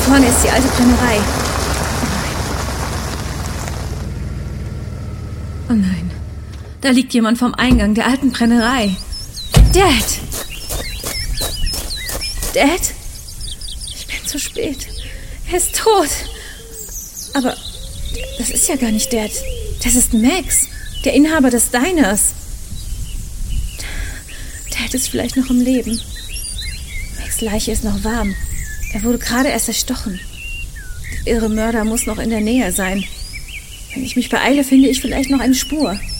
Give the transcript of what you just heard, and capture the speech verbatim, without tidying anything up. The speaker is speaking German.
vorne ist die alte Brennerei. Oh nein. Da liegt jemand vom Eingang der alten Brennerei. Dad! Dad? Ich bin zu spät. Er ist tot. Aber das ist ja gar nicht Dad. Das ist Max, der Inhaber des Diners. Dad ist vielleicht noch im Leben. Max' Leiche ist noch warm. Er wurde gerade erst erstochen. Der irre Mörder muss noch in der Nähe sein. Wenn ich mich beeile, finde ich vielleicht noch eine Spur.